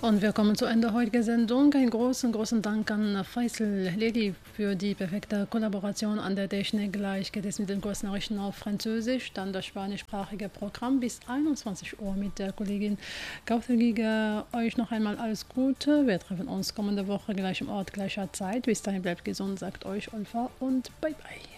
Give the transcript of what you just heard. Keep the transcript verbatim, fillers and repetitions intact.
Und wir kommen zu Ende heutiger Sendung. Einen großen, großen Dank an Faisal Leli für die perfekte Kollaboration an der Technik. Gleich geht es mit den Kurznachrichten auf Französisch, dann das spanischsprachige Programm bis einundzwanzig Uhr mit der Kollegin Gauthelgiger. Euch noch einmal alles Gute. Wir treffen uns kommende Woche gleich im Ort, gleicher Zeit. Bis dahin bleibt gesund, sagt euch Olfa und bye bye.